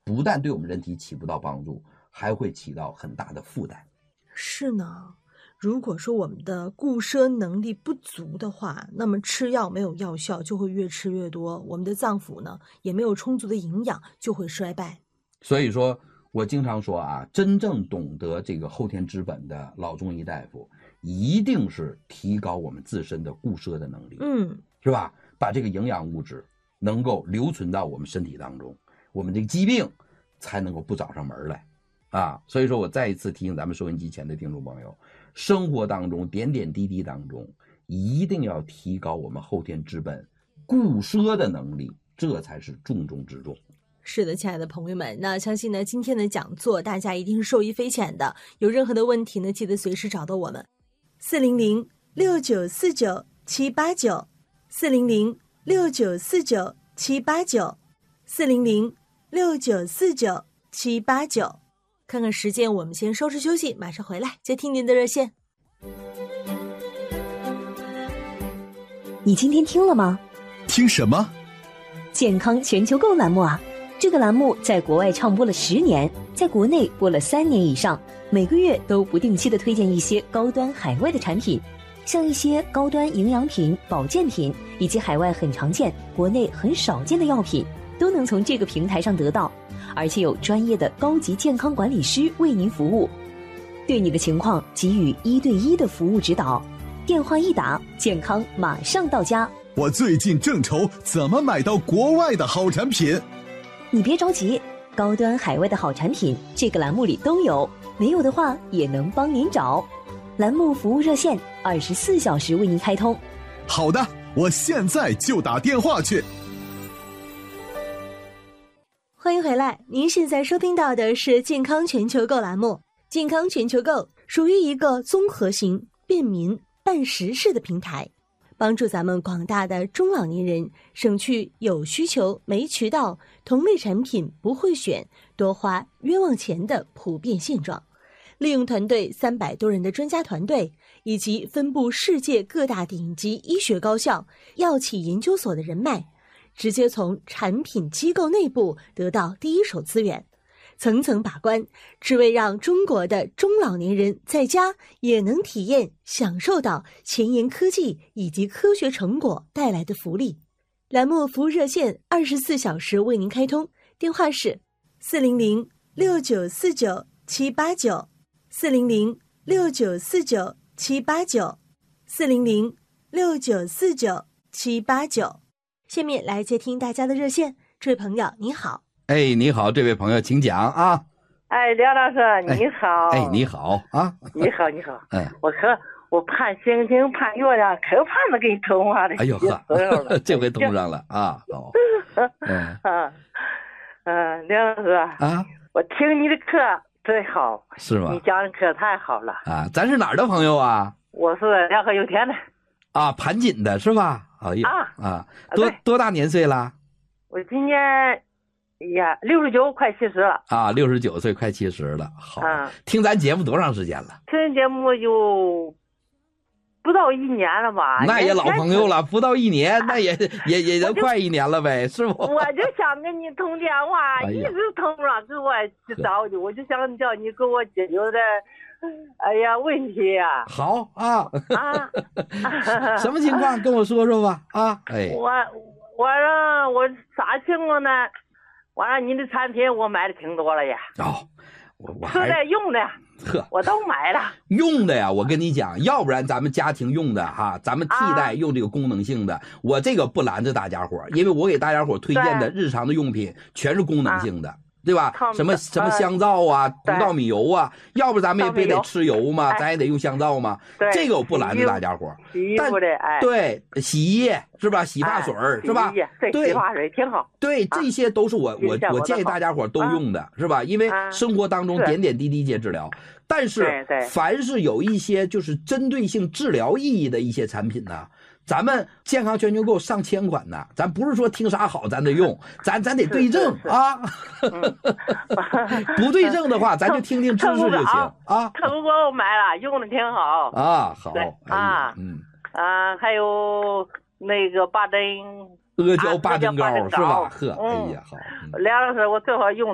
不但对我们人体起不到帮助，还会起到很大的负担。 是呢，如果说我们的固摄能力不足的话，那么吃药没有药效，就会越吃越多，我们的脏腑呢也没有充足的营养，就会衰败。 所以说我经常说啊，真正懂得这个后天之本的老中医大夫，一定是提高我们自身的固摄的能力，是吧？把这个营养物质能够留存到我们身体当中，我们这个疾病才能够不找上门来啊。所以说我再一次提醒咱们收音机前的听众朋友，生活当中点点滴滴当中，一定要提高我们后天之本固摄的能力，这才是重中之重。 是的，亲爱的朋友们，那相信呢，今天的讲座大家一定是受益匪浅的。有任何的问题呢，记得随时找到我们，400-6949-789，400-6949-789，400-6949-789。看看时间，我们先稍事休息，马上回来接听您的热线。 你今天听了吗？ 听什么？ 健康全球购栏目啊！这个栏目在国外唱播了10年，在国内播了3年以上，每个月都不定期的推荐一些高端海外的产品，像一些高端营养品、保健品，以及海外很常见、国内很少见的药品，都能从这个平台上得到，而且有专业的高级健康管理师为您服务，对你的情况给予1对1的服务指导。电话一打，健康马上到家。 我最近正愁怎么买到国外的好产品。 你别着急，高端海外的好产品这个栏目里都有，没有的话也能帮您找。栏目服务热线24小时为您开通。 好的，我现在就打电话去。 欢迎回来，您现在收听到的是健康全球购栏目。健康全球购属于一个综合型、便民、办实事的平台，帮助咱们广大的中老年人省去有需求没渠道、同类产品不会选、多花冤枉钱的普遍现状。利用团队300多人的专家团队，以及分布世界各大顶级医学高校、药企研究所的人脉，直接从产品机构内部得到第一手资源，层层把关，只为让中国的中老年人在家也能体验享受到前沿科技以及科学成果带来的福利。栏目服务热线24小时为您开通，电话是400-6949-789，400-6949-789，400-6949-789。下面来接听大家的热线，这位朋友你好。 哎，你好，这位朋友，请讲啊。 哎，梁老师你好。 哎，你好啊。 你好。我盼星星盼月亮，可盼着给你通话的。 哎呦呵，这回通上了啊。好。 梁老师啊，我听你的课最好。 是吗？ 你讲的课太好了啊。咱是哪儿的朋友啊？ 我是辽河油田的。 啊，盘锦的是吧？哎呀多大年岁了？ 我今年69快70了。 啊，69岁快70了。好，听咱节目多长时间了？ 听节目就不到1年了吧？ 那也老朋友了，不到1年，那也快1年了呗，是不？ 我就想跟你通电话，一直通不上，之外去找你，我就想叫你给我解决点问题呀。 好啊。什么情况跟我说说吧啊。哎， 我啥情况呢？我让你的产品我买的挺多了呀。 我还在用的我都买了。 用的呀，我跟你讲，要不然咱们家庭用的哈，咱们替代用这个功能性的。我这个不拦着大家伙，因为我给大家伙推荐的日常的用品全是功能性的。对吧？什么香皂啊，红稻米油啊，要不咱们也得吃油嘛，咱也得用香皂嘛。这个我不拦着大家伙。对，洗衣液是吧？洗发水是吧？ 对，洗发水挺好。 对，这些都是我建议大家伙都用的，是吧？因为生活当中点点滴滴皆治疗。但是凡是有一些就是针对性治疗意义的一些产品呢，咱们健康全球购上千款呢，咱不是说听啥好咱得用，咱得对症啊。不对症的话，咱就听听知识就行啊。 特果我买了，用的挺好啊。好还有那个八珍阿胶八珍膏是吧？呵，哎呀好。 梁老师，我最好用